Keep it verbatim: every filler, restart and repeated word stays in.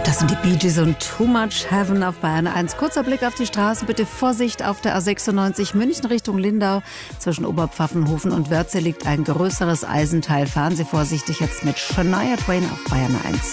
Das sind die Bee Gees und Too Much Heaven auf Bayern eins. Kurzer Blick auf die Straße. Bitte Vorsicht auf der A sechsundneunzig München Richtung Lindau. Zwischen Oberpfaffenhofen und Wörze liegt ein größeres Eisenteil. Fahren Sie vorsichtig jetzt mit Shania Twain auf Bayern eins.